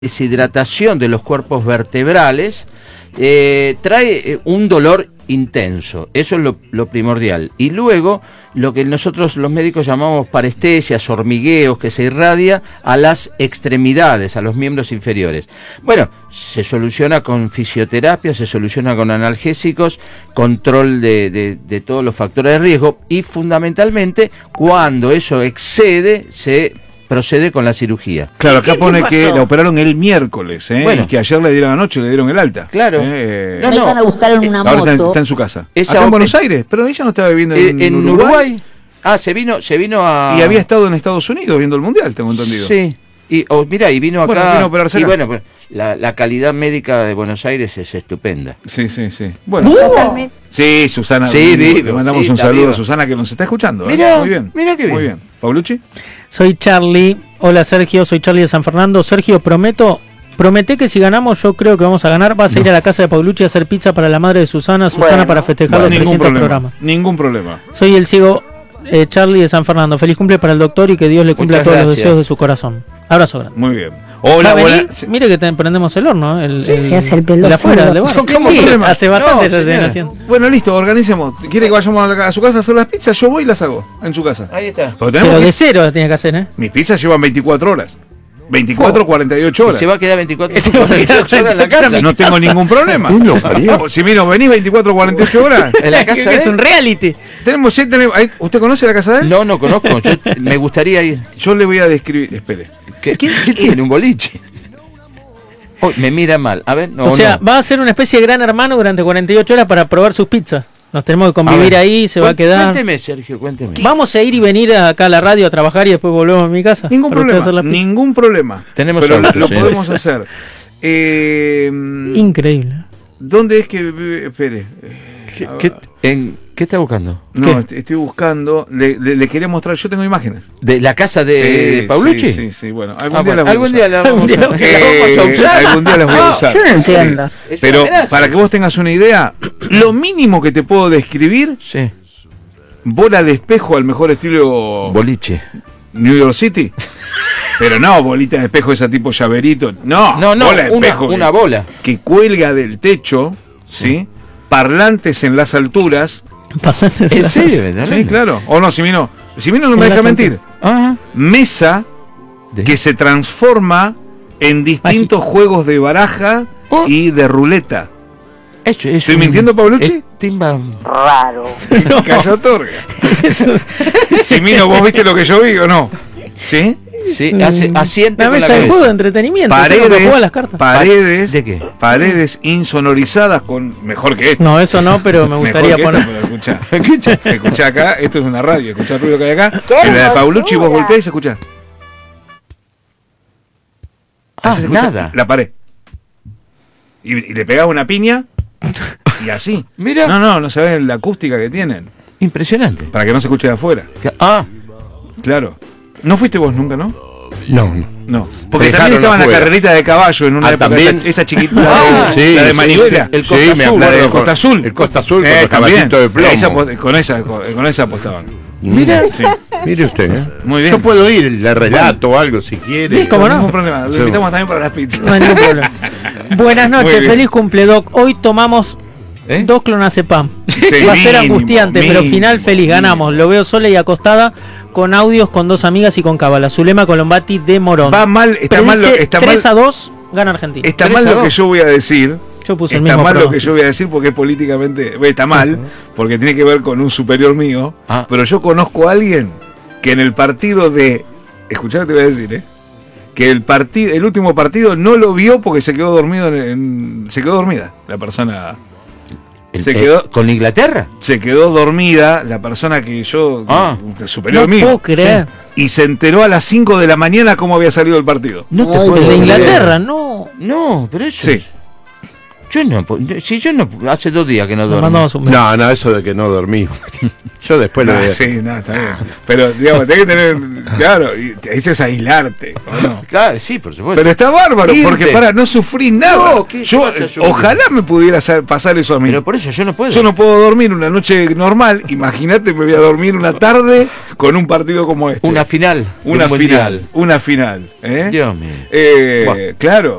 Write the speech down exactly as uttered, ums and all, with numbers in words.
deshidratación de los cuerpos vertebrales eh, trae un dolor intenso, eso es lo, lo primordial, y luego lo que nosotros los médicos llamamos parestesias, hormigueos, que se irradia a las extremidades, a los miembros inferiores. Bueno, se soluciona con fisioterapia, se soluciona con analgésicos, control de, de, de todos los factores de riesgo, y fundamentalmente cuando eso excede se procede con la cirugía. Claro, acá pone que la operaron el miércoles, ¿eh? Bueno. Y que ayer le dieron anoche, le dieron el alta. Claro. Eh, No, Me no. iban a buscar en una Ahora moto. está, está en su casa. Esa Acá en op- Buenos Aires, pero ella no estaba viviendo en, Eh, en Uruguay, Uruguay. Ah, se vino, se vino a. y había estado en Estados Unidos viendo el Mundial, tengo entendido. Sí. Y oh, mira, y vino acá. Bueno, vino a operarse y acá. bueno, pues, la, la calidad médica de Buenos Aires es estupenda. Sí, sí, sí. Bueno. Totalmente. Sí, Susana. Sí, le vivo, mandamos sí, un está saludo viva. a Susana que nos está escuchando. ¿eh? Mirá, muy bien. mirá qué bien. Muy bien. ¿Paulucci? Soy Charlie. Hola Sergio, soy Charlie de San Fernando. Sergio, prometo, prometé que si ganamos, yo creo que vamos a ganar. Vas a ir a la casa de Paulucci a hacer pizza para la madre de Susana, Susana Bueno. para festejar Bueno, los ningún trescientos problema. programas. Ningún problema. Soy el ciego eh, Charlie de San Fernando. Feliz cumple para el doctor y que Dios le cumpla Muchas todos los gracias. deseos de su corazón. Abrazo grande. Muy bien. ¿Va Hola, a venir? buena. sí. Mire que te prendemos el horno, ¿eh? el, Sí, se hace el pelotudo. de afuera, de No, abajo. ¿cómo Sí, problema? hace bastante No, ya se viene señora. haciendo. Bueno, listo, organicemos. ¿Quiere que vayamos a, la- a su casa a hacer las pizzas? Yo voy y las hago en su casa. Ahí está. Porque tenemos Pero que- de cero la tiene que hacer, ¿eh? Mis pizzas llevan veinticuatro horas. veinticuatro, cuarenta y ocho Y horas. se va a quedar veinticuatro Se va a quedar horas en la casa. No tengo ningún problema. O si mira, venís veinticuatro, cuarenta y ocho horas. En la casa Que de es él. un reality. Tenemos, sí, tenemos- ahí- ¿Usted conoce la casa de él? No, no conozco. Yo me gustaría ir. Yo le voy a describir. Espere. ¿Qué, qué- qué tiene? ¿Un boliche? Oh, me mira mal. A ver, no. o sea, no. va a ser una especie de gran hermano durante cuarenta y ocho horas para probar sus pizzas. Nos tenemos que convivir A ver. ahí, se va a Cuént- quedar. Cuénteme, Sergio, cuénteme. Vamos a ir y venir acá a la radio a trabajar y después volvemos a mi casa. Ningún para usted problema. hacer la pizza. Ningún problema. Tenemos Pero auto, lo señor. podemos hacer. Eh, Increíble. ¿Dónde es que vive? Espere. ¿Qué, qué- en- ¿qué está buscando? No, ¿Qué? est- estoy buscando. Le, le- le quería mostrar. Yo tengo imágenes. ¿De la casa de, de Paulucci? Sí, sí, sí. Bueno, algún Ah, día bueno, las voy a algún usar. día la vamos, Algún día a, la la Eh, vamos a usar. algún día las voy a usar. Yo no entiendo. Sí. Es Pero una amenaza. para que vos tengas una idea, lo mínimo que te puedo describir, Sí. bola de espejo al mejor estilo Boliche. New York City. Pero no, bolita de espejo esa tipo llaverito. No, No, no, bola de una, espejo que- una bola. que cuelga del techo, ¿sí? Parlantes en las alturas. ¿En serio? ¿Me Sí, claro. O no, Simino. Simino no me En deja las mentir. Ajá. Mesa De- que se transforma en distintos juegos de baraja Oh. y de ruleta. Eso, es ¿Estoy un- mintiendo, Paulucci? es timba. Raro. Cayó Torga. Simino, ¿vos viste lo que yo vi o no? ¿Sí? Sí, hace, asiente Una con la mesa de juego de cabeza. entretenimiento. usted no puede Paredes, jugar las cartas. paredes, ¿De qué? paredes insonorizadas con mejor que esto. No, eso no, pero me Mejor gustaría que poner. esto, pero escuchá, escuchá, escuchá acá, esto es una radio, escuchá el ruido que hay acá. ¿Cómo? En la de Paulucci vos golpeás y se escucha. Ah, Se escucha nada. La pared. Y, y le pegás una piña y así. Mira. No, no, no sabés la acústica que tienen. Impresionante. Para que no se escuche de afuera. Ah, Claro. ¿No fuiste vos nunca, no? No, No. Porque Dejaron también estaba en la afuera. carrerita de caballo en una Ah, época. también. Esa, esa chiquita. Ah, la, sí, de, la de sí, manivela. sí. El Sí, Costa me Azul, acuerdo. La de con- Costa Azul. El Costa Azul con Eh, los también. caballitos de plomo. Esa apo- con, esa, con, con esa apostaban. mira. Sí. Mire usted, ¿eh? Muy bien. Yo puedo ir, le relato o algo si quiere. Sí, ¿cómo no? Ningún problema. Lo Sí. invitamos también para las pizzas. No hay ningún problema. Buenas Muy noches, bien. feliz cumple, Doc. Hoy tomamos ¿Eh? dos clonazepam. Sí, Va a ser mínimo, angustiante, pero mínimo, final feliz, ganamos. Lo veo sola y acostada con audios con dos amigas y con cábala. Zulema Colombati de Morón. Va mal, está mal, lo, Predice está mal, tres a dos, gana Argentina. está tres mal a lo que dos. yo voy a decir. Yo puse el Está mismo mal lo que pronóstico. yo voy a decir porque es políticamente. bueno, Está mal, porque tiene que ver con un superior mío. Ah. Pero yo conozco a alguien que en el partido de. Escuchá lo que te voy a decir, ¿eh? Que el partido, el último partido no lo vio porque se quedó dormido en, en- se quedó dormida la persona. El- Se eh, quedó- ¿Con Inglaterra? Se quedó dormida la persona que yo. Ah. que- superior No mío. puedo creer. Y se enteró a las cinco de la mañana cómo había salido el partido. No te Ay, puedo El de creer. Inglaterra, no. No, pero eso. Sí. Yo no, si yo no, hace dos días que no Nos duermo. mandamos un beso. No, no, eso de que no dormí. Yo después lo Ah, veo. sí, no, está bien. Pero, digamos, tenés que tener. Claro, y eso es aislarte. ¿O no? Claro, sí, por supuesto. Pero está bárbaro, Irte. porque para, no sufrís nada. No, ¿qué yo, pasa, yo? ojalá me pudiera hacer- pasar eso a mí. Pero por eso yo no puedo. Yo no puedo dormir una noche normal. Imagínate, me voy a dormir una tarde con un partido como este. Una final. de Una un final. mundial. Una final. ¿eh? Dios mío. Eh, Bueno. Claro.